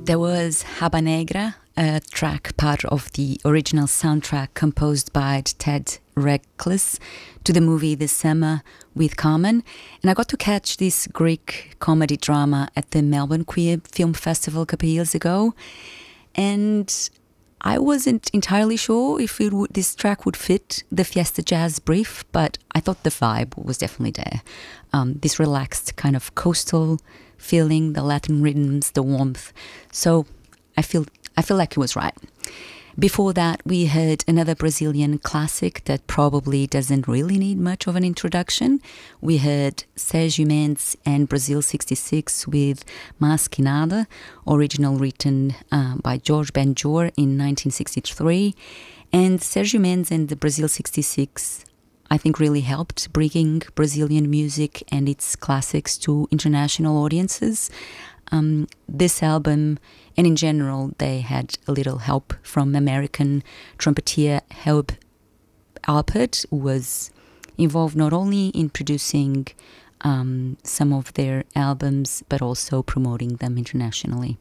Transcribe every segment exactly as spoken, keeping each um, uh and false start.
There was Habanegra, a track part of the original soundtrack composed by Ted Reckless to the movie The Summer with Carmen. And I got to catch this Greek comedy drama at the Melbourne Queer Film Festival a couple of years ago. And I wasn't entirely sure if it would, this track would fit the Fiesta Jazz brief, but I thought the vibe was definitely there. Um, this relaxed kind of coastal feeling, the Latin rhythms, the warmth. So I feel I feel like it was right. Before that, we heard another Brazilian classic that probably doesn't really need much of an introduction. We heard Sérgio Mendes and Brazil sixty-six with Mas Que Nada, original written uh, by Jorge Benjor in nineteen sixty-three. And Sérgio Mendes and the Brazil sixty-six, I think, really helped bringing Brazilian music and its classics to international audiences. Um, this album, and in general, they had a little help from American trumpeter Herb Alpert, who was involved not only in producing um, some of their albums, but also promoting them internationally.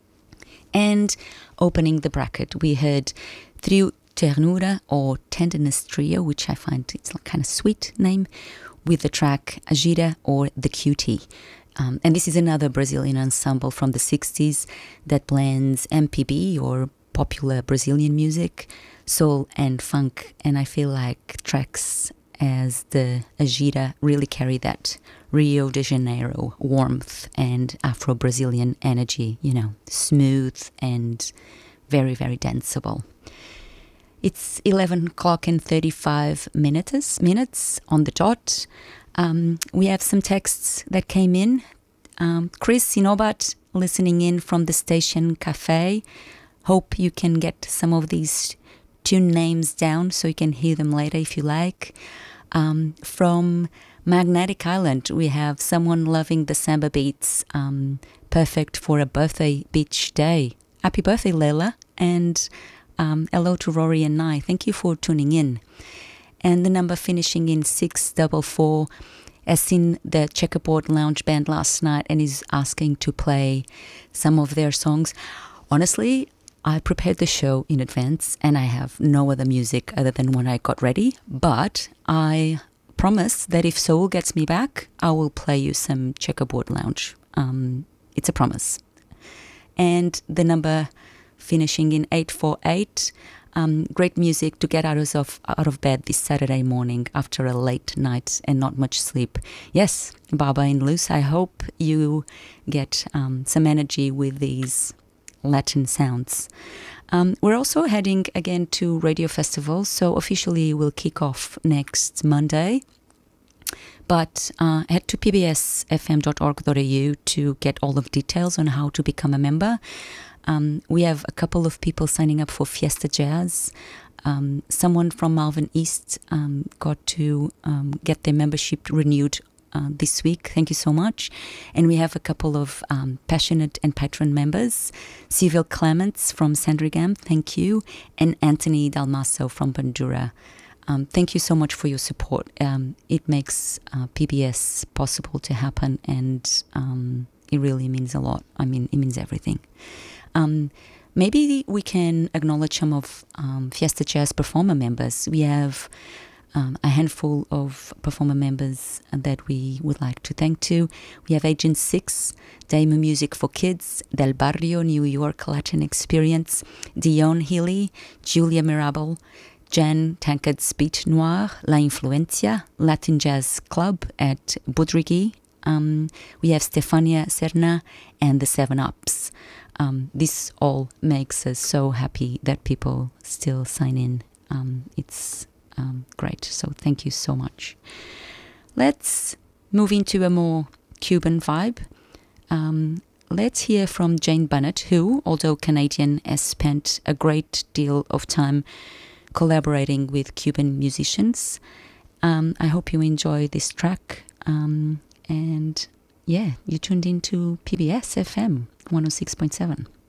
And opening the bracket, we heard Trio Ternura, or Tenderness Trio, which I find it's a kind of sweet name, with the track Agira, or The Cutie. Um, and this is another Brazilian ensemble from the sixties that blends M P B, or popular Brazilian music, soul and funk. And I feel like tracks as the Agira really carry that Rio de Janeiro warmth and Afro-Brazilian energy, you know, smooth and very, very danceable. It's eleven o'clock and thirty-five minutes, minutes on the dot. Um, we have some texts that came in. Um, Chris Sinobat listening in from the Station Cafe. Hope you can get some of these tune names down so you can hear them later if you like. Um, from Magnetic Island, we have someone loving the samba beats. Um, perfect for a birthday beach day. Happy birthday, Leila. And um, hello to Rory and Nye. Thank you for tuning in. And the number finishing in six four four has seen the Checkerboard Lounge Band last night and is asking to play some of their songs. Honestly, I prepared the show in advance and I have no other music other than when I got ready. But I promise that if Soul gets me back, I will play you some Checkerboard Lounge. Um, it's a promise. And the number finishing in eight four eight. Um, great music to get out of out of bed this Saturday morning after a late night and not much sleep. Yes, Baba and Luce, I hope you get um, some energy with these Latin sounds. Um, we're also heading again to Radio Festival, so officially we'll kick off next Monday. But uh, head to p b s f m dot org dot a u to get all of details on how to become a member. Um, we have a couple of people signing up for Fiesta Jazz. Um, someone from Malvern East um, got to um, get their membership renewed uh, this week. Thank you so much. And we have a couple of um, passionate and patron members. Civil Clements from Sandringham, thank you. And Anthony Dalmaso from Bandura. Um, thank you so much for your support. Um, it makes uh, P B S possible to happen, and um, it really means a lot. I mean, it means everything. Um, maybe we can acknowledge some of um, Fiesta Jazz performer members. We have um, a handful of performer members that we would like to thank to. We have Agent Six, Demo Music for Kids, Del Barrio, New York Latin Experience, Dion Healy, Julia Mirabal, Jan Tankard's Beat Noir, La Influencia, Latin Jazz Club at Budrigi. Um, we have Stefania Serna and the Seven Ups. Um, this all makes us so happy that people still sign in. Um, it's um, great. So thank you so much. Let's move into a more Cuban vibe. Um, let's hear from Jane Bunnett, who, although Canadian, has spent a great deal of time collaborating with Cuban musicians. Um, I hope you enjoy this track. Um, and yeah, you tuned into P B S F M one oh six point seven.